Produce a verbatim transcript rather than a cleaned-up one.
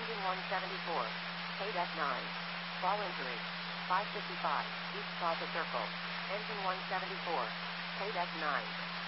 Engine one seventy-four. Paid F nine. Fall injury. five fifty-five. East Plaza Circle. Engine one seventy-four. Paid F nine.